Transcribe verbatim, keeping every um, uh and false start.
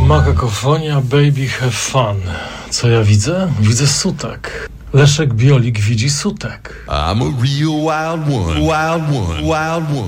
Ma kakofonia, baby have fun. Co ja widzę? Widzę sutek. Leszek Biolik widzi sutek. I'm a real wild one, wild one, wild one.